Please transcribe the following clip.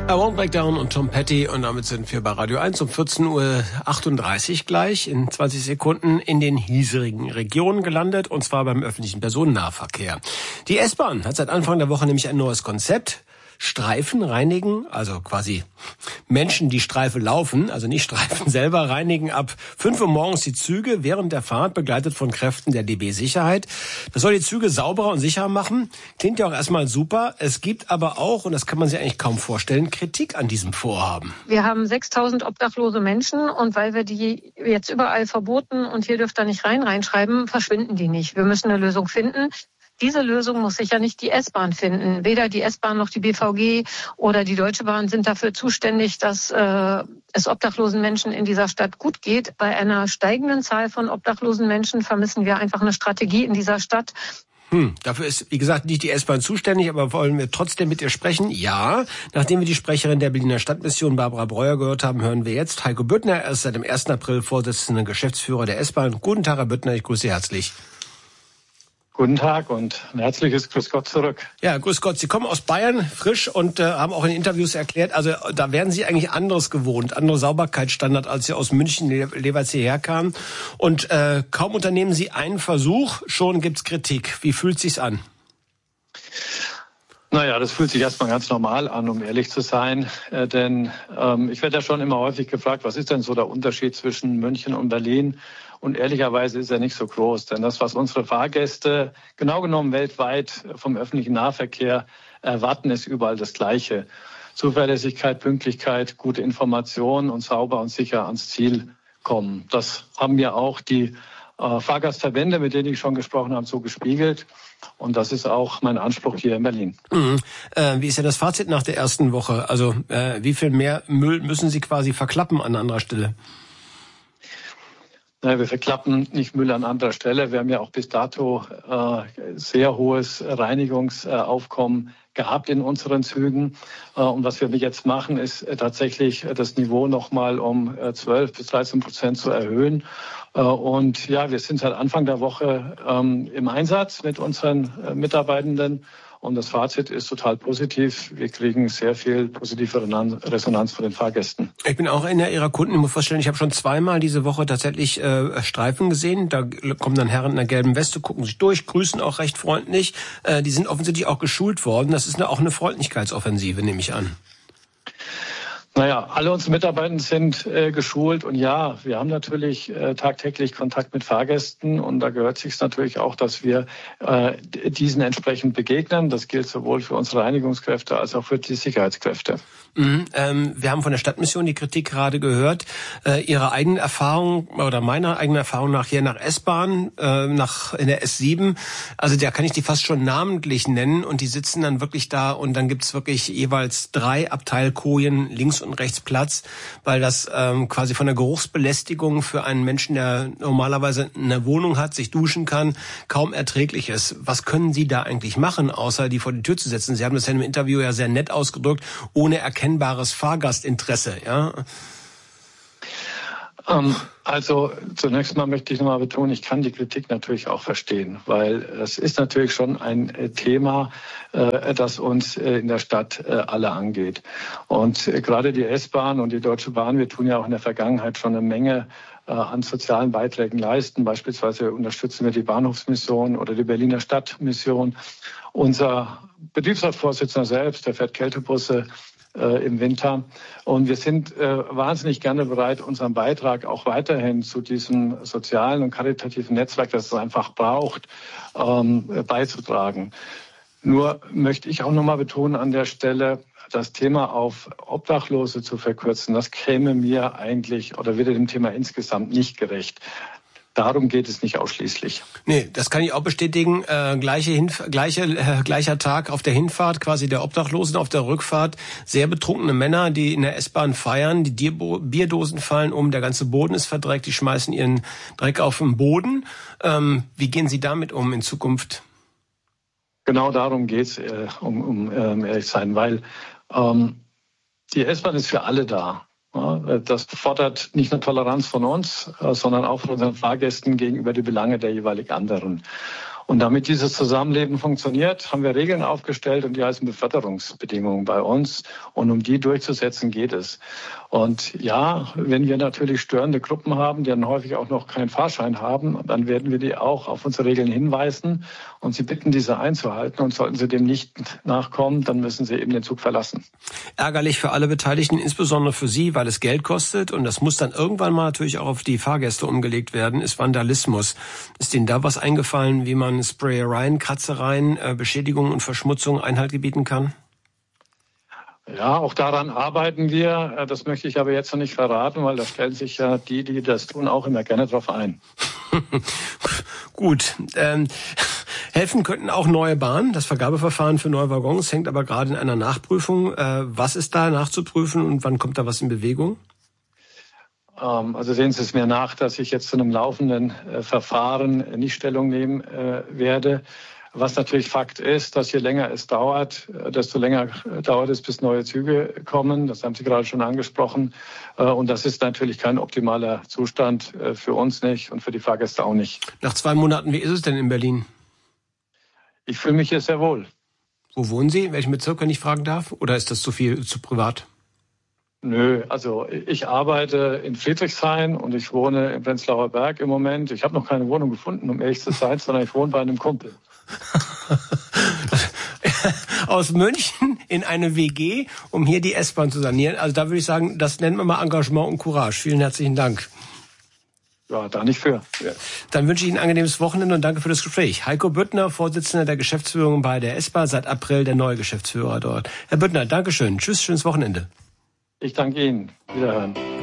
I Won't Break Down und Tom Petty, und damit sind wir bei Radio 1 um 14:38 Uhr gleich in 20 Sekunden in den hieserigen Regionen gelandet, und zwar beim öffentlichen Personennahverkehr. Die S-Bahn hat seit Anfang der Woche nämlich ein neues Konzept. Streifen reinigen, also quasi Menschen, die Streife laufen, also nicht Streifen selber, reinigen ab 5 Uhr morgens die Züge während der Fahrt, begleitet von Kräften der DB Sicherheit. Das soll die Züge sauberer und sicherer machen. Klingt ja auch erstmal super. Es gibt aber auch, und das kann man sich eigentlich kaum vorstellen, Kritik an diesem Vorhaben. Wir haben 6.000 obdachlose Menschen, und weil wir die jetzt überall verboten und hier dürft ihr nicht reinschreiben, verschwinden die nicht. Wir müssen eine Lösung finden. Diese Lösung muss sicher nicht die S-Bahn finden. Weder die S-Bahn noch die BVG oder die Deutsche Bahn sind dafür zuständig, dass es obdachlosen Menschen in dieser Stadt gut geht. Bei einer steigenden Zahl von obdachlosen Menschen vermissen wir einfach eine Strategie in dieser Stadt. Dafür ist, wie gesagt, nicht die S-Bahn zuständig, aber wollen wir trotzdem mit ihr sprechen? Ja. Nachdem wir die Sprecherin der Berliner Stadtmission, Barbara Breuer, gehört haben, hören wir jetzt Heiko Büttner. Er ist seit dem 1. April Vorsitzender Geschäftsführer der S-Bahn. Guten Tag, Herr Büttner, ich grüße Sie herzlich. Guten Tag und ein herzliches Grüß Gott zurück. Ja, grüß Gott. Sie kommen aus Bayern, frisch, und haben auch in Interviews erklärt, also da werden Sie eigentlich anderes gewohnt, andere Sauberkeitsstandard, als Sie aus München jeweils hierher kamen. Und kaum unternehmen Sie einen Versuch, schon gibt's Kritik. Wie fühlt sich's an? Naja, das fühlt sich erstmal ganz normal an, um ehrlich zu sein. Denn ich werde ja schon immer häufig gefragt, was ist denn so der Unterschied zwischen München und Berlin? Und ehrlicherweise ist er nicht so groß. Denn das, was unsere Fahrgäste genau genommen weltweit vom öffentlichen Nahverkehr erwarten, ist überall das Gleiche. Zuverlässigkeit, Pünktlichkeit, gute Information und sauber und sicher ans Ziel kommen. Das haben mir auch die Fahrgastverbände, mit denen ich schon gesprochen habe, so gespiegelt. Und das ist auch mein Anspruch hier in Berlin. Wie ist denn das Fazit nach der ersten Woche? Also wie viel mehr Müll müssen Sie quasi verklappen an anderer Stelle? Wir verklappen nicht Müll an anderer Stelle. Wir haben ja auch bis dato sehr hohes Reinigungsaufkommen gehabt in unseren Zügen. Und was wir jetzt machen, ist tatsächlich das Niveau nochmal um 12-13% zu erhöhen. Und ja, wir sind seit Anfang der Woche im Einsatz mit unseren Mitarbeitenden. Und das Fazit ist total positiv. Wir kriegen sehr viel positive Resonanz von den Fahrgästen. Ich bin auch einer Ihrer Kunden. Ich muss vorstellen, ich habe schon zweimal diese Woche tatsächlich Streifen gesehen. Da kommen dann Herren in einer gelben Weste, gucken sich durch, grüßen auch recht freundlich. Die sind offensichtlich auch geschult worden. Das ist auch eine Freundlichkeitsoffensive, nehme ich an. Naja, alle unsere Mitarbeiter sind geschult, und ja, wir haben natürlich tagtäglich Kontakt mit Fahrgästen, und da gehört sich natürlich auch, dass wir diesen entsprechend begegnen. Das gilt sowohl für unsere Reinigungskräfte als auch für die Sicherheitskräfte. Wir haben von der Stadtmission die Kritik gerade gehört. Ihre eigenen Erfahrungen oder meiner eigenen Erfahrung nach hier nach S-Bahn, in der S7, also da kann ich die fast schon namentlich nennen, und die sitzen dann wirklich da, und dann gibt's wirklich jeweils 3 Abteilkojen links und rechts Platz, weil das quasi von der Geruchsbelästigung für einen Menschen, der normalerweise eine Wohnung hat, sich duschen kann, kaum erträglich ist. Was können Sie da eigentlich machen, außer die vor die Tür zu setzen? Sie haben das ja im Interview ja sehr nett ausgedrückt, ohne erkennbares Fahrgastinteresse, ja? Also zunächst mal möchte ich nochmal betonen, ich kann die Kritik natürlich auch verstehen, weil es ist natürlich schon ein Thema, das uns in der Stadt alle angeht. Und gerade die S-Bahn und die Deutsche Bahn, wir tun ja auch in der Vergangenheit schon eine Menge an sozialen Beiträgen leisten. Beispielsweise unterstützen wir die Bahnhofsmission oder die Berliner Stadtmission. Unser Betriebsratsvorsitzender selbst, der fährt Kältebusse im Winter. Und wir sind wahnsinnig gerne bereit, unseren Beitrag auch weiterhin zu diesem sozialen und karitativen Netzwerk, das es einfach braucht, beizutragen. Nur möchte ich auch nochmal betonen an der Stelle, das Thema auf Obdachlose zu verkürzen, das käme mir eigentlich oder würde dem Thema insgesamt nicht gerecht. Darum geht es nicht ausschließlich. Nee, das kann ich auch bestätigen. Gleicher Tag auf der Hinfahrt, quasi der Obdachlosen, auf der Rückfahrt sehr betrunkene Männer, die in der S-Bahn feiern, die Bierdosen fallen um, der ganze Boden ist verdreckt, die schmeißen ihren Dreck auf den Boden. Wie gehen Sie damit um in Zukunft? Genau darum geht's, um ehrlich zu sein, weil die S-Bahn ist für alle da. Das fordert nicht nur Toleranz von uns, sondern auch von unseren Fahrgästen gegenüber die Belange der jeweiligen anderen. Und damit dieses Zusammenleben funktioniert, haben wir Regeln aufgestellt und die heißen Beförderungsbedingungen bei uns. Und um die durchzusetzen geht es. Und ja, wenn wir natürlich störende Gruppen haben, die dann häufig auch noch keinen Fahrschein haben, dann werden wir die auch auf unsere Regeln hinweisen und sie bitten, diese einzuhalten. Und sollten sie dem nicht nachkommen, dann müssen sie eben den Zug verlassen. Ärgerlich für alle Beteiligten, insbesondere für Sie, weil es Geld kostet. Und das muss dann irgendwann mal natürlich auch auf die Fahrgäste umgelegt werden, ist Vandalismus. Ist Ihnen da was eingefallen, wie man Sprayereien, Kratzereien, Beschädigungen und Verschmutzung Einhalt gebieten kann? Ja, auch daran arbeiten wir. Das möchte ich aber jetzt noch nicht verraten, weil da stellen sich ja die das tun, auch immer gerne drauf ein. Gut. Helfen könnten auch neue Bahnen. Das Vergabeverfahren für neue Waggons hängt aber gerade in einer Nachprüfung. Was ist da nachzuprüfen und wann kommt da was in Bewegung? Also sehen Sie es mir nach, dass ich jetzt zu einem laufenden Verfahren nicht Stellung nehmen werde. Was natürlich Fakt ist, dass je länger es dauert, desto länger dauert es, bis neue Züge kommen. Das haben Sie gerade schon angesprochen. Und das ist natürlich kein optimaler Zustand für uns nicht und für die Fahrgäste auch nicht. Nach 2 Monaten, wie ist es denn in Berlin? Ich fühle mich hier sehr wohl. Wo wohnen Sie? In welchem Bezirk, wenn ich fragen darf? Oder ist das zu privat? Nö, also ich arbeite in Friedrichshain und ich wohne in Prenzlauer Berg im Moment. Ich habe noch keine Wohnung gefunden, um ehrlich zu sein, sondern ich wohne bei einem Kumpel. Aus München in eine WG, um hier die S-Bahn zu sanieren. Also da würde ich sagen, das nennt man mal Engagement und Courage. Vielen herzlichen Dank. Ja, da nicht für. Ja. Dann wünsche ich Ihnen ein angenehmes Wochenende und danke für das Gespräch. Heiko Büttner, Vorsitzender der Geschäftsführung bei der S-Bahn, seit April der neue Geschäftsführer dort. Herr Büttner, Dankeschön. Tschüss, schönes Wochenende. Ich danke Ihnen. Wiederhören.